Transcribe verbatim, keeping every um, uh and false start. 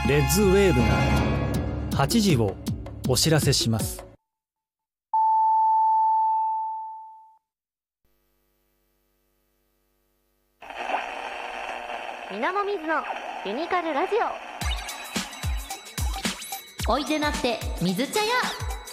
レッズウェーブがはちじをお知らせします。 みなもみずのユニカルラジオ。 おいでなって水茶屋。